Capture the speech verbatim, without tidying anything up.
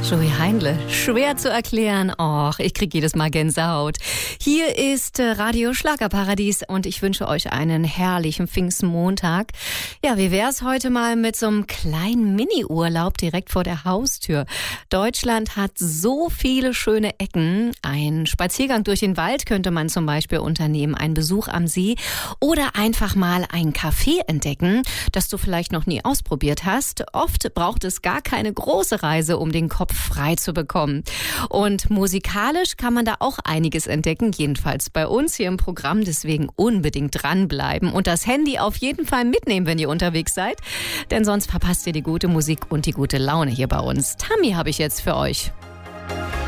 Joey Heindle, schwer zu erklären. Och, ich krieg jedes Mal Gänsehaut. Hier ist Radio Schlagerparadies und ich wünsche euch einen herrlichen Pfingstmontag. Ja, wie wär's heute mal mit so einem kleinen Mini-Urlaub direkt vor der Haustür? Deutschland hat so viele schöne Ecken. Ein Spaziergang durch den Wald könnte man zum Beispiel unternehmen, ein Besuch am See oder einfach mal ein Café entdecken, das du vielleicht noch nie ausprobiert hast. Oft braucht es gar keine große Reise, um den Kopf frei zu bekommen. Und musikalisch kann man da auch einiges entdecken, jedenfalls bei uns hier im Programm. Deswegen unbedingt dranbleiben und das Handy auf jeden Fall mitnehmen, wenn ihr unterwegs seid. Denn sonst verpasst ihr die gute Musik und die gute Laune hier bei uns. Tammy habe ich jetzt für euch.